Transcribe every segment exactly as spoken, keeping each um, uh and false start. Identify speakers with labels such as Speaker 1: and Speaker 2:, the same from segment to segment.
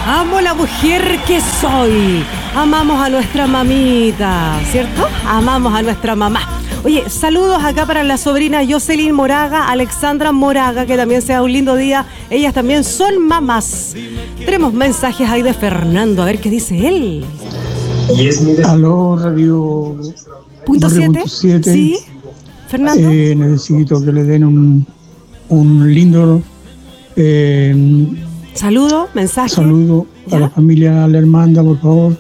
Speaker 1: Amo la mujer que soy. Amamos a nuestra mamita, ¿cierto? Amamos a nuestra mamá. Oye, saludos acá para la sobrina Jocelyn Moraga, Alexandra Moraga, que también sea un lindo día. Ellas también son mamás. Tenemos mensajes ahí de Fernando, a ver qué dice él.
Speaker 2: Aló, Radio
Speaker 1: Punto siete. Sí, Fernando.
Speaker 2: Eh, necesito que le den un, un lindo eh,
Speaker 1: saludo, mensaje.
Speaker 2: Saludo
Speaker 1: ¿Ya?
Speaker 2: a la familia Lermanda, por favor.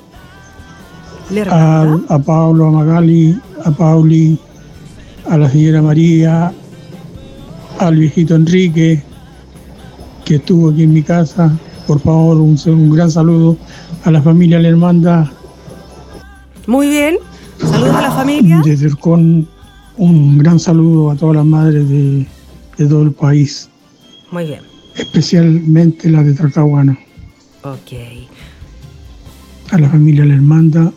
Speaker 2: A, a Pablo, a Magali, a Pauli, a la señora María, al viejito Enrique, que estuvo aquí en mi casa. Por favor, un, un gran saludo a la familia Lermanda.
Speaker 1: Muy bien, saludos a la familia.
Speaker 2: Desde Urcón, un gran saludo a todas las madres de, de todo el país.
Speaker 1: Muy bien.
Speaker 2: Especialmente la de Talcahuano.
Speaker 1: Ok.
Speaker 2: A la familia Lermanda.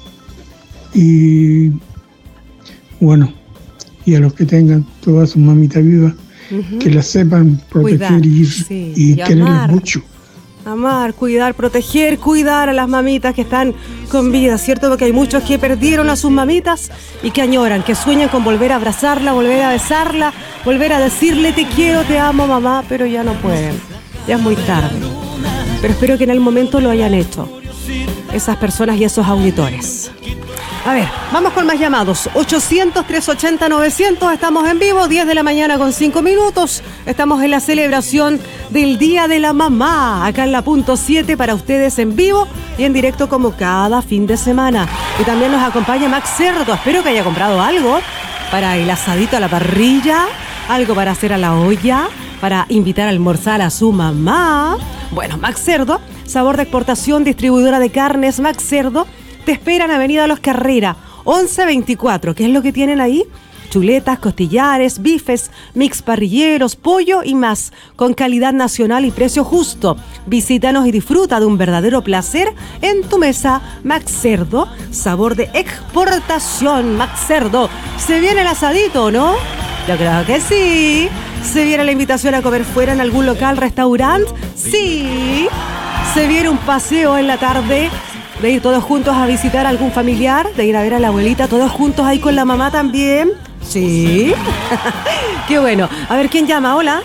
Speaker 2: Y bueno, y a los que tengan todas sus mamitas vivas, uh-huh. que las sepan proteger cuidar, y, sí, y, y quererlas mucho.
Speaker 1: Amar, cuidar, proteger, cuidar a las mamitas que están con vida, ¿cierto? Porque hay muchos que perdieron a sus mamitas y que añoran, que sueñan con volver a abrazarla, volver a besarla, volver a decirle te quiero, te amo, mamá, pero ya no pueden, ya es muy tarde. Pero espero que en el momento lo hayan hecho, esas personas y esos auditores. A ver, vamos con más llamados. ochocientos, trescientos ochenta, novecientos. Estamos en vivo, diez de la mañana con cinco minutos. Estamos en la celebración del Día de la Mamá, acá en la punto siete para ustedes en vivo y en directo como cada fin de semana. Y también nos acompaña Max Cerdo. Espero que haya comprado algo para el asadito a la parrilla, algo para hacer a la olla, para invitar a almorzar a su mamá. Bueno, Max Cerdo, sabor de exportación, distribuidora de carnes, Max Cerdo. Te esperan Avenida Los Carrera, once veinticuatro. ¿Qué es lo que tienen ahí? Chuletas, costillares, bifes, mix parrilleros, pollo y más, con calidad nacional y precio justo. Visítanos y disfruta de un verdadero placer en tu mesa. Max Cerdo, sabor de exportación. Max Cerdo. ¿Se viene el asadito, no? Yo creo que sí. ¿Se viene la invitación a comer fuera en algún local, restaurante? Sí. ¿Se viene un paseo en la tarde? De ir todos juntos a visitar a algún familiar, de ir a ver a la abuelita, todos juntos ahí con la mamá también. Sí. Qué bueno. A ver, ¿quién llama? Hola.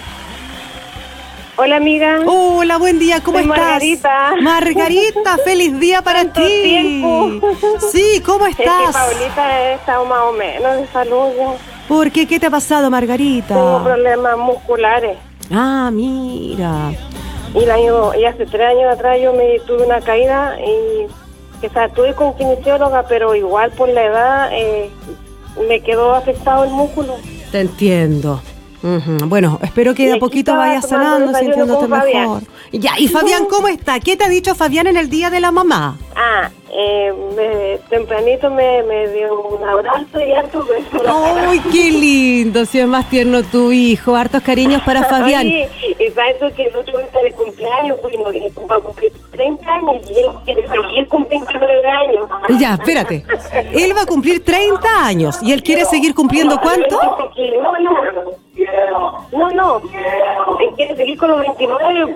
Speaker 3: Hola, amiga.
Speaker 1: Hola, buen día. ¿Cómo
Speaker 3: Soy
Speaker 1: estás?
Speaker 3: Margarita.
Speaker 1: Margarita, feliz día para ti.
Speaker 3: Tiempo.
Speaker 1: Sí, ¿cómo estás?
Speaker 3: Es que Paulita he estado más o menos de salud.
Speaker 1: ¿Por qué? ¿Qué te ha pasado, Margarita?
Speaker 3: Tengo problemas musculares.
Speaker 1: Ah, mira.
Speaker 3: Y, el año, y hace tres años atrás yo me tuve una caída y... O sea, estuve con kinesióloga, pero igual por la edad eh, me quedó afectado el músculo.
Speaker 1: Te entiendo. Uh-huh. Bueno, espero que de a poquito vayas sanando, sintiéndote mejor. Ya, y Fabián, ¿cómo está? ¿Qué te ha dicho Fabián en el Día de la Mamá?
Speaker 3: Ah, eh, me, tempranito me, me dio un abrazo y harto beso.
Speaker 1: ¡Ay, qué lindo! Si es más tierno tu hijo. Hartos cariños para Fabián.
Speaker 3: Oye, y sabes que el otro día de cumpleaños, pues, va a cumplir treinta años y él quiere seguir cumpliendo nueve años.
Speaker 1: Ya, espérate. Él va a cumplir treinta años y él quiere seguir cumpliendo ¿cuánto?
Speaker 3: No, no. No, no. Él quiere seguir con los veintinueve.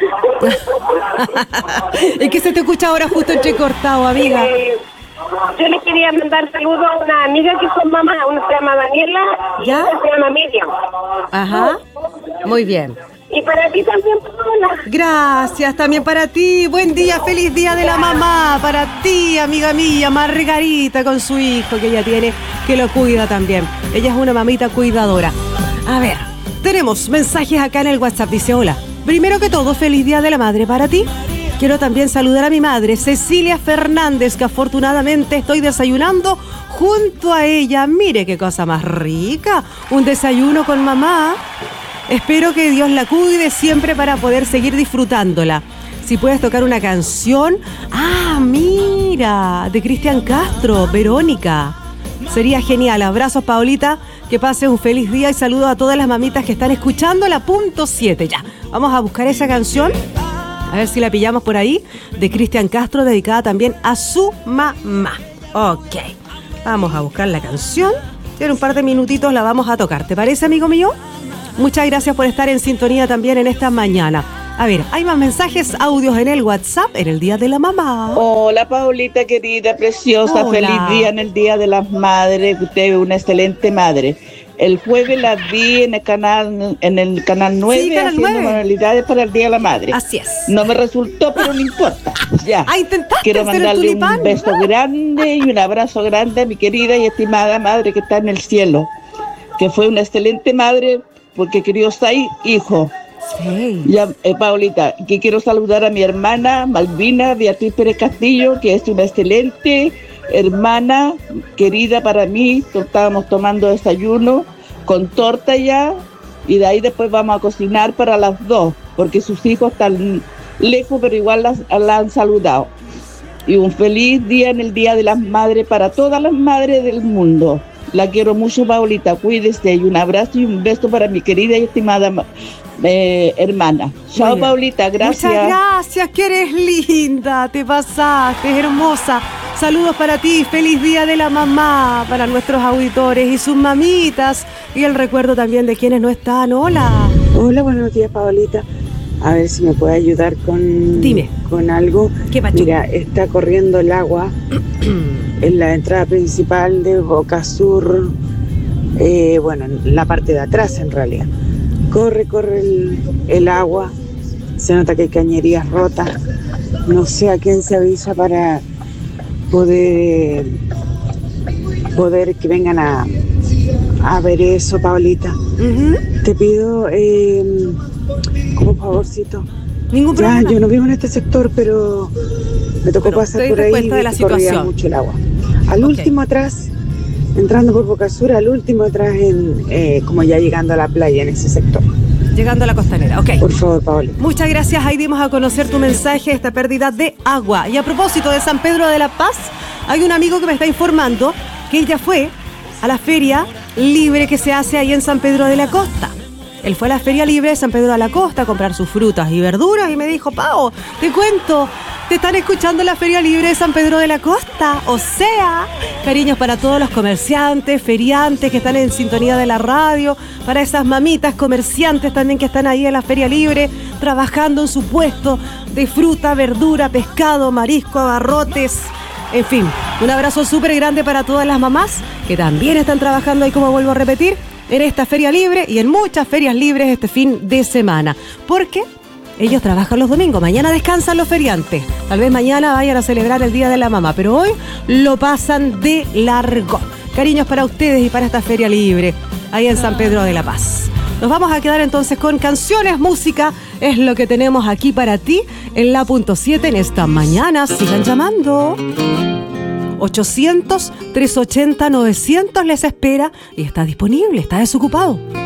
Speaker 1: Es que se te escucha ahora justo entrecortado, amiga.
Speaker 3: Eh, yo le quería mandar saludos a una amiga que son mamá. Una se llama Daniela y
Speaker 1: ¿ya?
Speaker 3: otra se llama Miriam.
Speaker 1: Ajá. Muy bien.
Speaker 3: Y para ti también, Paola.
Speaker 1: Gracias, también para ti. Buen día, feliz día de la mamá. Para ti, amiga mía, Margarita, con su hijo que ella tiene, que lo cuida también. Ella es una mamita cuidadora. A ver, tenemos mensajes acá en el WhatsApp. Dice, hola, primero que todo, feliz día de la madre para ti. Quiero también saludar a mi madre, Cecilia Fernández, que afortunadamente estoy desayunando junto a ella. Mire qué cosa más rica, un desayuno con mamá. Espero que Dios la cuide siempre para poder seguir disfrutándola. Si puedes tocar una canción. Ah, mira, de Cristian Castro, Verónica. Sería genial. Abrazos, Paulita. Que pases un feliz día y saludos a todas las mamitas que están escuchando la punto siete. Ya, vamos a buscar esa canción. A ver si la pillamos por ahí. De Cristian Castro, dedicada también a su mamá. Ok, vamos a buscar la canción. En un par de minutitos la vamos a tocar. ¿Te parece, amigo mío? Muchas gracias por estar en sintonía también en esta mañana. A ver, hay más mensajes, audios en el WhatsApp en el Día de la Mamá.
Speaker 4: Hola, Paulita querida, preciosa. Hola. Feliz día en el Día de las Madres. Usted es una excelente madre. El jueves la vi en el canal en el canal nueve, sí, canal haciendo nueve. Manualidades para el Día de la Madre.
Speaker 1: Así es.
Speaker 4: No me resultó, pero no importa. Ya.
Speaker 1: Ah, intentaste.
Speaker 4: Quiero mandarle un beso grande y un abrazo grande a mi querida y estimada madre que está en el cielo, que fue una excelente madre porque crió seis hijos. Sí. Ya, eh, Paulita, que quiero saludar a mi hermana Malvina Beatriz Pérez Castillo, que es una excelente hermana querida para mí. Estábamos tomando desayuno con torta ya, y de ahí después vamos a cocinar para las dos, porque sus hijos están lejos, pero igual las, las han saludado. Y un feliz día en el Día de las Madres para todas las madres del mundo. La quiero mucho, Paulita, cuídese, y un abrazo y un beso para mi querida y estimada eh, hermana. Chao, Paulita, gracias.
Speaker 1: Muchas gracias, que eres linda, te pasaste, es hermosa. Saludos para ti, feliz Día de la Mamá para nuestros auditores y sus mamitas, y el recuerdo también de quienes no están. Hola.
Speaker 5: Hola, buenos días, Paulita. A ver si me puede ayudar con,
Speaker 1: Dime.
Speaker 5: con algo.
Speaker 1: ¿Qué pacho?
Speaker 5: Mira, está corriendo el agua en la entrada principal de Boca Sur, eh, bueno, en la parte de atrás en realidad. Corre, corre el, el agua, se nota que hay cañerías rotas. No sé a quién se avisa para poder, poder que vengan a, a ver eso, Paulita. Uh-huh. Te pido eh, como favorcito.
Speaker 1: Ningún
Speaker 5: ya,
Speaker 1: problema.
Speaker 5: Yo no vivo en este sector, pero me tocó pero pasar por ahí y
Speaker 1: de la
Speaker 5: que corría mucho el agua. Al okay. último atrás, entrando por Boca Sur, al último atrás, en, eh, como ya llegando a la playa en ese sector.
Speaker 1: Llegando a la costanera, ok.
Speaker 5: Por favor, Paola.
Speaker 1: Muchas gracias, ahí dimos a conocer tu mensaje, esta pérdida de agua. Y a propósito de San Pedro de la Paz, hay un amigo que me está informando que él ya fue a la feria libre que se hace ahí en San Pedro de la Costa. Él fue a la feria libre de San Pedro de la Costa a comprar sus frutas y verduras y me dijo, Pao, te cuento, te están escuchando en la feria libre de San Pedro de la Costa. O sea, cariños para todos los comerciantes, feriantes que están en sintonía de la radio, para esas mamitas comerciantes también que están ahí en la feria libre, trabajando en su puesto de fruta, verdura, pescado, marisco, abarrotes. En fin, un abrazo súper grande para todas las mamás que también están trabajando ahí, como vuelvo a repetir, en esta feria libre y en muchas ferias libres este fin de semana. Porque ellos trabajan los domingos, mañana descansan los feriantes. Tal vez mañana vayan a celebrar el Día de la Mamá, pero hoy lo pasan de largo. Cariños para ustedes y para esta feria libre, ahí en San Pedro de la Paz. Nos vamos a quedar entonces con canciones, música, es lo que tenemos aquí para ti en la punto siete en esta mañana. Sigan llamando. ochocientos, trescientos ochenta, novecientos les espera y está disponible, está desocupado.